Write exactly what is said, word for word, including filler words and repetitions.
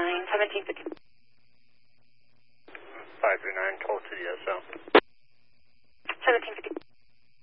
nine, seventeen fifty. five three nine, twelve to the S O.